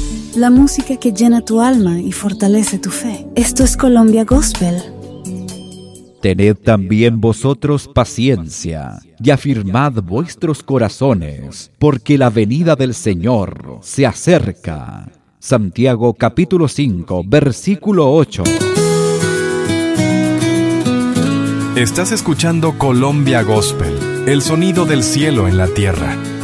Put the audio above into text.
la música que llena tu alma y fortalece tu fe. Esto es Colombia Gospel. Tened también vosotros paciencia, y afirmad vuestros corazones, porque la venida del Señor se acerca. Santiago capítulo 5, versículo 8. Estás escuchando Colombia Gospel, el sonido del cielo en la tierra.